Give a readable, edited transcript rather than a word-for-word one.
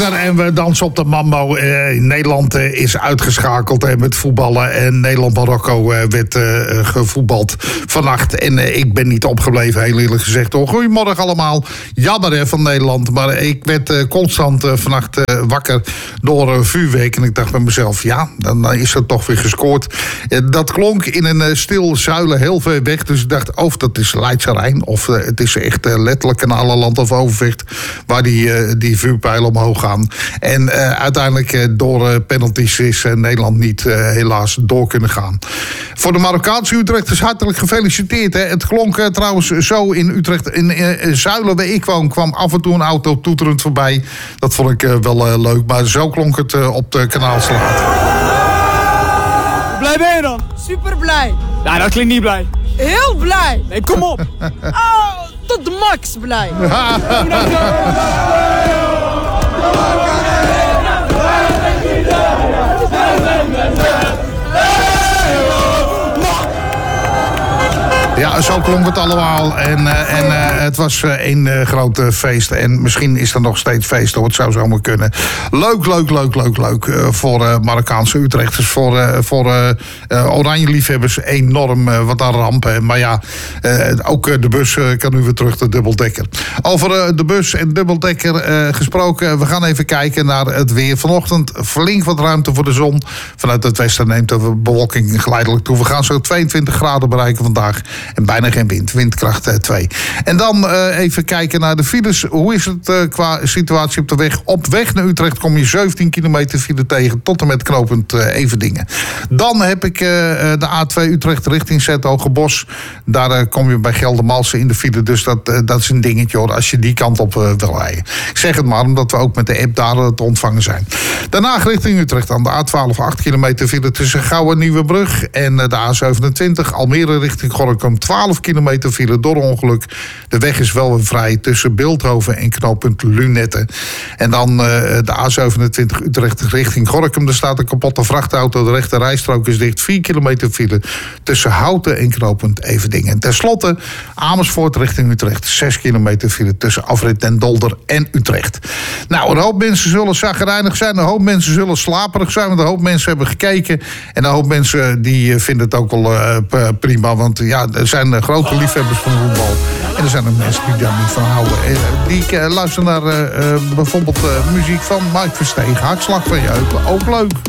En we dansen op de mambo. Nederland is uitgeschakeld met voetballen. En Nederland-Marokko werd gevoetbald vannacht. En ik ben niet opgebleven, heel eerlijk gezegd. Goedemorgen allemaal. Jammer van Nederland. Maar ik werd constant vannacht wakker door vuurwerk. En ik dacht bij mezelf, ja, dan is er toch weer gescoord. Dat klonk in een stil zuilen heel ver weg. Dus ik dacht, of dat is Leidse Rijn. Of het is echt letterlijk een alle land of Overvecht. Waar die vuurpijlen omhoog gaan. En uiteindelijk door penalties is Nederland niet helaas door kunnen gaan. Voor de Marokkaanse Utrechters hartelijk gefeliciteerd. Hè. Het klonk trouwens zo in Utrecht. In Zuilen waar ik woon kwam af en toe een auto toeterend voorbij. Dat vond ik wel leuk. Maar zo klonk het op de Kanaalstraat. Hoe blij ben je dan? Super blij. Ja, dat klinkt niet blij. Heel blij. Nee, kom op. Oh, tot de max blij. Ja, zo klonk het allemaal. En het was één groot feest. En misschien is er nog steeds feest, hoor. Het zou zomaar kunnen. Leuk. Voor Marokkaanse Utrechters. Voor oranje liefhebbers enorm wat aan rampen. Maar ja, ook de bus kan nu weer terug, de dubbeldekker. Over de bus en dubbeldekker gesproken. We gaan even kijken naar het weer. Vanochtend flink wat ruimte voor de zon. Vanuit het westen neemt de bewolking geleidelijk toe. We gaan zo 22 graden bereiken vandaag. En bijna geen wind. Windkracht 2. En dan even kijken naar de files. Hoe is het qua situatie op de weg? Op weg naar Utrecht kom je 17 kilometer file tegen. Tot en met knooppunt Everdingen. Dan heb ik de A2 Utrecht richting 's-Hertogenbosch. Daar kom je bij Geldermalsen in de file. Dus dat is een dingetje, hoor. Als je die kant op wil rijden. Ik zeg het maar, omdat we ook met de app daar te ontvangen zijn. Daarna richting Utrecht aan de A12 8 kilometer file tussen Gouwen en Nieuwebrug. En de A27 Almere richting Gorinchem 12 kilometer file door ongeluk. De weg is wel weer vrij tussen Bilthoven en knooppunt Lunetten. En dan de A27 Utrecht richting Gorinchem. Er staat een kapotte vrachtauto. De rechte rijstrook is dicht. 4 kilometer file tussen Houten en knooppunt Everdingen. En tenslotte Amersfoort richting Utrecht. 6 kilometer file tussen Afrit Den Dolder en Utrecht. Nou, een hoop mensen zullen chagrijnig zijn. Een hoop mensen zullen slaperig zijn. Want een hoop mensen hebben gekeken. En een hoop mensen die vinden het ook wel prima. Want ja, er zijn grote liefhebbers van voetbal. En er zijn ook mensen die daar niet van houden. Die luisteren naar bijvoorbeeld muziek van Mike Verstegen. Hartslag van je heupen. Ook leuk.